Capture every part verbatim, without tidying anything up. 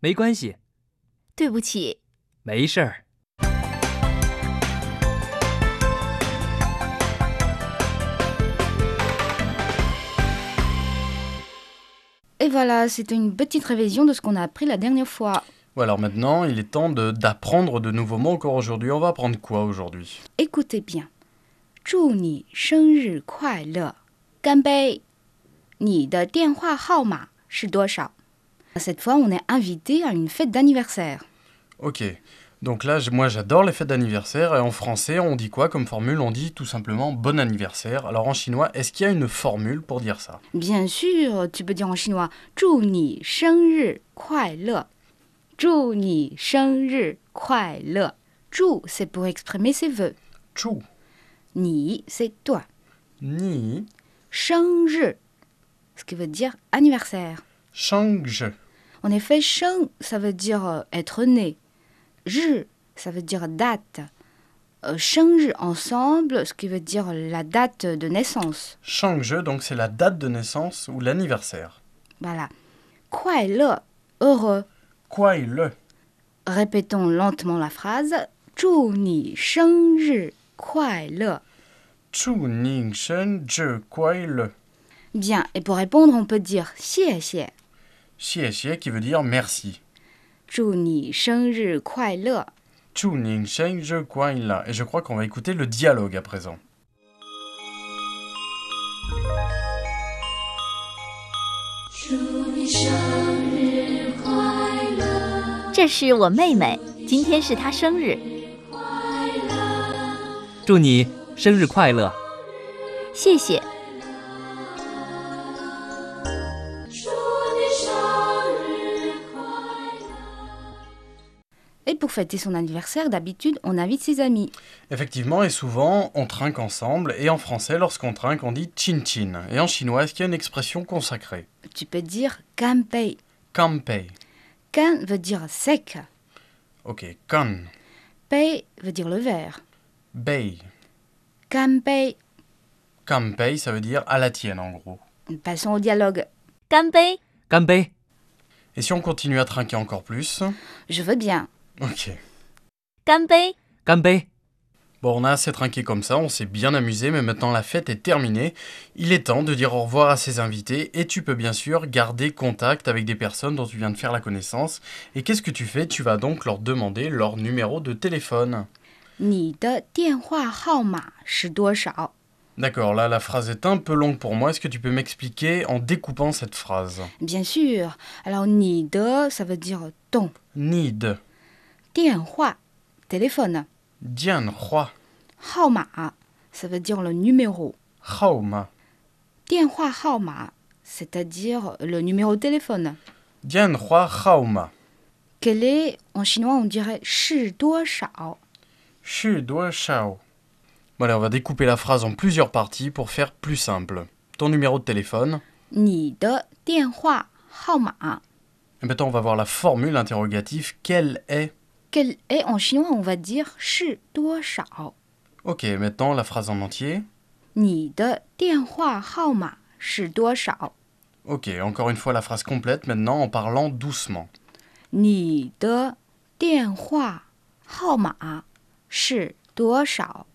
没关系。 对不起。 没事儿。 Et voilà, c'était une petite révision de ce qu'on a appris la dernière fois. Ouais, alors maintenant, il est temps de, d'apprendre de nouveaux mots encore aujourd'hui. On va apprendre quoi aujourd'hui? Écoutez bien. 祝你生日快乐，干杯。你的电话号码是多少？ Cette fois, on est invité à une fête d'anniversaire. Ok, donc là, j- moi j'adore les fêtes d'anniversaire et en français, on dit quoi comme formule? On dit tout simplement bon anniversaire. Alors en chinois, est-ce qu'il y a une formule pour dire ça? Bien sûr, tu peux dire en chinois 祝你生日快乐。祝你生日快乐。祝 c'est pour exprimer ses vœux. Chu, 你 c'est toi. ni, 生日 ce qui veut dire anniversaire. shangzhe. En effet, sheng ça veut dire euh, être né. Ri ça veut dire date. Euh, 生日 ensemble, ce qui veut dire la date de naissance. Shangzhe, donc c'est la date de naissance ou l'anniversaire. Voilà. 快乐 heureux. Kwai le. Répétons lentement la phrase. 祝你生日快乐。 Chu ning shen zhe kwai le. Bien, et pour répondre, on peut dire 谢谢。 Xie xie qui veut dire merci. 祝你生日快乐。 Chu ning shen zhe kwai la. Et je crois qu'on va écouter le dialogue à présent. 这是我妹妹，今天是她生日。 祝你生日快乐。 谢谢。 Et pour fêter son anniversaire, d'habitude, on invite ses amis. Effectivement, et souvent, on trinque ensemble. Et en français, lorsqu'on trinque, on dit chin chin. Et en chinois, est-ce qu'il y a une expression consacrée? Tu peux dire 干杯. Kanpei. Kan veut dire sec. Ok, kan. Pei veut dire le verre. Bei. 干杯. Kanpei, ça veut dire à la tienne en gros. Passons au dialogue. 干杯。 干杯。 Et si on continue à trinquer encore plus? Je veux bien. Ok. 干杯。 干杯。 Bon, on a assez trinqué comme ça, on s'est bien amusé, mais maintenant la fête est terminée. Il est temps de dire au revoir à ses invités et tu peux bien sûr garder contact avec des personnes dont tu viens de faire la connaissance. Et qu'est-ce que tu fais? Tu vas donc leur demander leur numéro de téléphone. 你的电话号码是多少？ D'accord, là la phrase est un peu longue pour moi. Est-ce que tu peux m'expliquer en découpant cette phrase? Bien sûr. Alors, 你的 ça veut dire ton. Need. 电话 téléphone. Dian Hua. 号码 ça veut dire le numéro. Haoma. 电话号码 c'est-à-dire le numéro de téléphone. Dian Hua Haoma. Quel est, en chinois, on dirait 是多少 Shi Dua Shao. Bon allez, on va découper la phrase en plusieurs parties pour faire plus simple. Ton numéro de téléphone. 你的电话号码 Et maintenant, on va voir la formule interrogative. Quelle est? Quel est, en chinois, on va dire 是多少 Ok, maintenant la phrase en entier. 你的电话号码是多少 Ok, encore une fois la phrase complète maintenant en parlant doucement. 你的电话号码是多少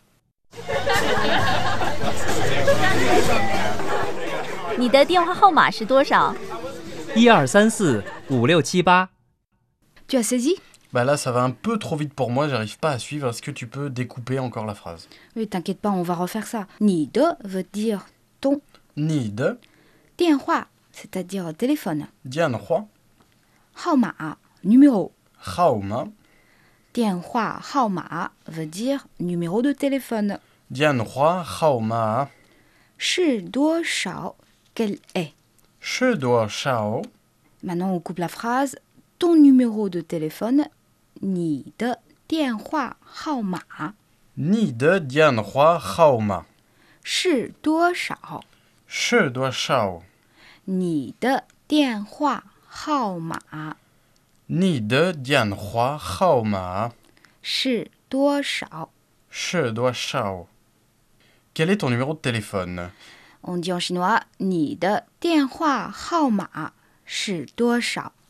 你的电话号码是多少？ 一二三四五六七八。 Tu as saisi Bah là, ça va un peu trop vite pour moi, j'arrive pas à suivre. Est-ce que tu peux découper encore la phrase? Oui, t'inquiète pas, on va refaire ça. 你的 veut dire ton. Need. 电话 c'est-à-dire téléphone. Dian Hua. 号码 numéro. Haoma. 电话号码 veut dire numéro de téléphone. Dian Hua Haoma. 是多少 Quel est Shi Dua Shao. Maintenant, on coupe la phrase. Ton numéro de téléphone. 你的电话号码 Need Dian Hua Haoma. 是多少 Shi Dua Shao. 你的电话号码 Need Dian Hua Haoma. 是多少 Shi Dua Shao. Quel est ton numéro de téléphone? On dit en chinois 你的电话号码是多少